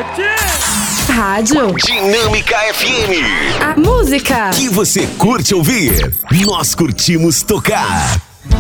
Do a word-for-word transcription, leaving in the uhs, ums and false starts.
Rádio Dinâmica F M. A música Que você curte ouvir, nós curtimos tocar.